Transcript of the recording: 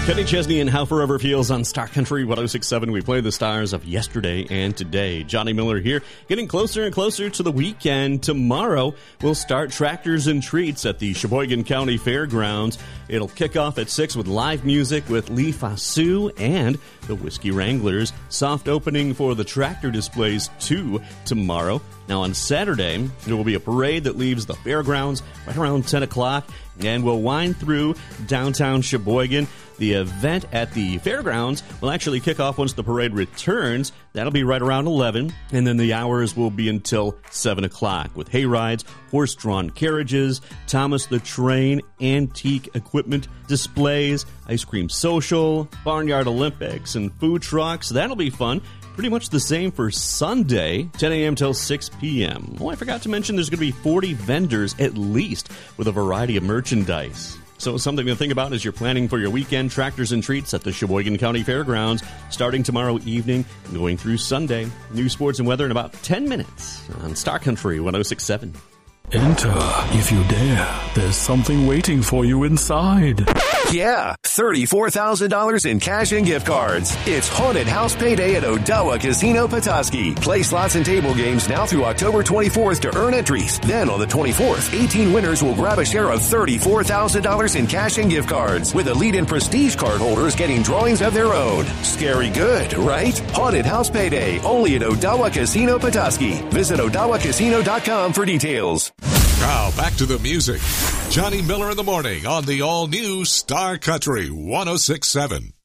Kenny Chesney and How Forever Feels on Star Country 106.7. We play the stars of yesterday and today. Johnny Miller here, getting closer and closer to the weekend. Tomorrow, we'll start Tractors and Treats at the Sheboygan County Fairgrounds. It'll kick off at 6 with live music with Lee Fasu and the Whiskey Wranglers. Soft opening for the tractor displays, too, tomorrow. Now, on Saturday, there will be a parade that leaves the fairgrounds right around 10 o'clock, and we'll wind through downtown Sheboygan. The event at the fairgrounds will actually kick off once the parade returns. That'll be right around 11, and then the hours will be until 7 o'clock with hay rides, horse-drawn carriages, Thomas the Train, antique equipment displays, ice cream social, barnyard Olympics, and food trucks. That'll be fun. Pretty much the same for Sunday, 10 a.m. till 6 p.m. Oh, I forgot to mention there's going to be 40 vendors at least with a variety of merchandise. So something to think about as you're planning for your weekend. Tractors and Treats at the Sheboygan County Fairgrounds starting tomorrow evening and going through Sunday. New sports and weather in about 10 minutes on Star Country 106.7. Enter, if you dare. There's something waiting for you inside. Yeah, $34,000 in cash and gift cards. It's Haunted House Payday at Odawa Casino Petoskey. Play slots and table games now through October 24th to earn entries. Then on the 24th, 18 winners will grab a share of $34,000 in cash and gift cards, with Elite and Prestige card holders getting drawings of their own. Scary good, right? Haunted House Payday, only at Odawa Casino Petoskey. Visit OdawaCasino.com for details. Now back to the music. Johnny Miller in the morning on the all-new Star Country 106.7.